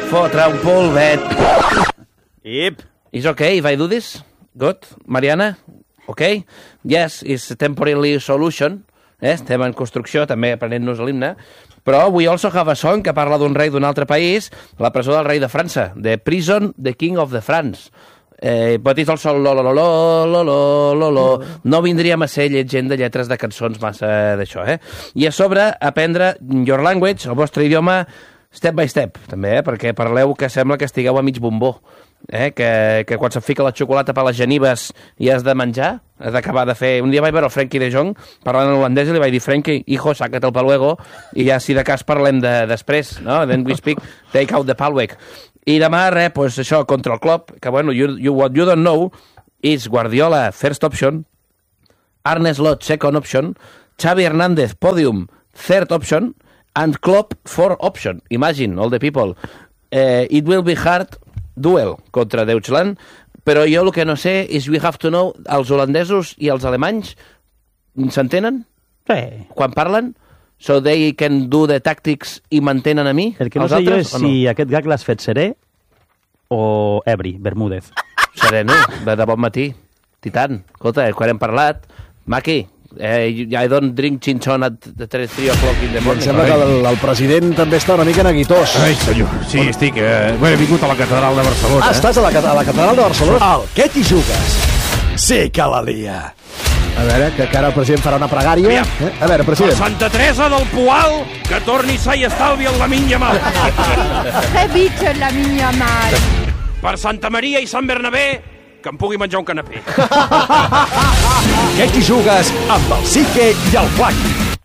fotre un polvet. Yep. Is okay if I do this? Good. Mariana? Okay? Yes, it's a temporary solution. Estem en construcció, també aprenent-nos l'himne. Però we also have a song que parla d'un rei d'un altre país, la presó del rei de França, The Prison, the King of the France. But it's also lo. No vindríem a ser gent de lletres de cançons massa d'això, I a sobre, aprendre your language, el vostre idioma, step by step, també, perquè parleu que sembla que estigueu a mig bombó. Que quan se't fica la xocolata per les genives i has de menjar, has d'acabar de fer... Un dia vaig veure el Frenkie de Jong parlant en holandès i li vaig dir, Frenkie, hijo, saca't el paluego, i ja si de cas parlem després, no? Then we speak, take out the palweg. I demà, pues això, contra el Klopp, que bueno, what you don't know is Guardiola, first option, Arne Slot, second option, Xavi Hernández, podium, third option, and Klopp, fourth option. Imagine, all the people. It will be hard duel contra Deutschland, però jo el que no sé és we have to know, els holandesos i els alemanys s'entenen? Sí. Quan parlen? So they can do the tactics i mantenen a mi? El que no sé jo és si aquest gag l'has fet serè o ebri, Bermúdez. Sereno, de bon matí. Titan, escolta, quan hem parlat, Maki, I don't drink chinchón at 3 o'clock in the morning. Em sembla que el president també està una mica neguitós. Ai, senyor, sí, estic... he vingut a la catedral de Barcelona. Estàs a la catedral de Barcelona? Al què t'hi jugues? Sí que la lia. A veure, que ara el president farà una pregària. A veure, president. Per Santa Teresa del Poal, que torni sa i estalvi el Lamine Yamal. Très vite, Lamine Yamal. Per Santa Maria i Sant Bernabé, que em pugui menjar un canapé. Què t'hi jugues amb el Sique i el Flac?